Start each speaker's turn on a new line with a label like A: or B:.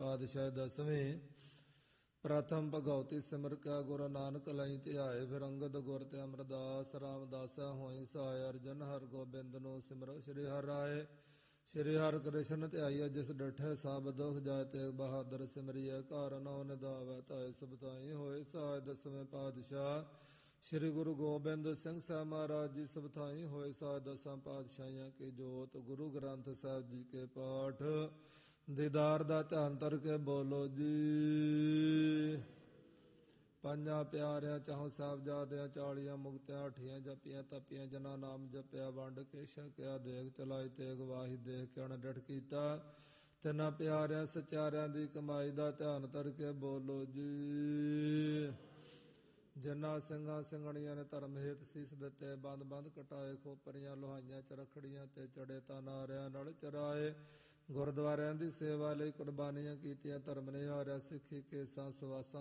A: ਪਾਤਸ਼ਾਹ ਦਸਵੇਂ। ਪ੍ਰਥਮ ਭਗਉਤੀ ਸਿਮਰ ਕਾ ਗੁਰੂ ਨਾਨਕ ਲਈ ਧਿਆਏ। ਫਿਰ ਅੰਗਦ ਗੁਰ ਤੇ ਅਮਰਦਾਸ ਰਾਮਦਾਸਾ ਹੋਈ ਸਹਾਇ। ਅਰਜਨ ਹਰ ਗੋਬਿੰਦ ਨੂੰ ਸਿਮਰੋ ਸ੍ਰੀ ਹਰਿ ਰਾਏ। ਸ੍ਰੀ ਹਰਿ ਕ੍ਰਿਸ਼ਨ ਧਿਆਈਆ ਜਿਸ ਡਠੇ ਸਭ ਦੁਖ ਜਾਏ। ਤੇਗ ਬਹਾਦਰ ਸਿਮਰਿਐ ਘਰ ਨਉ ਨਿਧਾਵੈ ਧਾਇ। ਸਭ ਤਾਈ ਹੋਏ ਸਹਾਇ। ਦਸਵੇਂ ਪਾਤਸ਼ਾਹ ਸ੍ਰੀ ਗੁਰੂ ਗੋਬਿੰਦ ਸਿੰਘ ਸਾਹਿਬ ਮਹਾਰਾਜ ਜੀ ਸਭ ਥਾਈ ਹੋਏ ਸਹਾਇ। ਦਸਾਂ ਪਾਤਸ਼ਾਹੀਆਂ ਕੀ ਜੋਤ ਗੁਰੂ ਗ੍ਰੰਥ ਸਾਹਿਬ ਜੀ ਕੇ ਪਾਠ ਦੀਦਾਰ ਦਾ ਧਿਆਨ ਧਰ ਕੇ ਬੋਲੋ ਜੀ। ਪੰਜਾਂ ਪਿਆਰਿਆਂ ਚਾਹੋਂ ਸਾਹਿਬਜ਼ਾਦਿਆਂ 40 ਮੁਕਤਿਆਂ 8 ਜਪੀਆਂ ਤਪੀਆਂ ਜਨਾ ਨਾਮ ਜਪਿਆ। ਵੰਡ ਕੇ ਛਕਿਆ ਦੇਗ ਚਲਾਈ ਤੇਗ ਵਾਹੀ ਦੇਖ ਕੇ ਅਣਡਿਠ ਕੀਤਾ। ਤਿੰਨਾਂ ਪਿਆਰਿਆਂ ਸਚਾਰਿਆਂ ਦੀ ਕਮਾਈ ਦਾ ਧਿਆਨ ਧਰ ਕੇ ਬੋਲੋ ਜੀ। ਜਿਨ੍ਹਾਂ ਸਿੰਘਾਂ ਸਿੰਘਣੀਆਂ ਨੇ ਧਰਮ ਹੇਤ ਸੀਸ ਦਿੱਤੇ। ਬੰਦ ਬੰਦ ਕਟਾਏ ਖੋਪਰੀਆਂ ਲੋਹਾਈਆਂ ਚਰਖੜੀਆਂ ਤੇ ਚੜੇ ਤਾਂ ਨਾਰਿਆਂ ਨਾਲ ਚਰਾਏ। ਗੁਰਦੁਆਰਿਆਂ ਦੀ ਸੇਵਾ ਲਈ ਕੁਰਬਾਨੀਆਂ ਕੀਤੀਆਂ। ਧਰਮ ਨਿਹਾਰਿਆ ਸਿੱਖੀ ਕੇਸਾਂ ਸਵਾਸਾਂ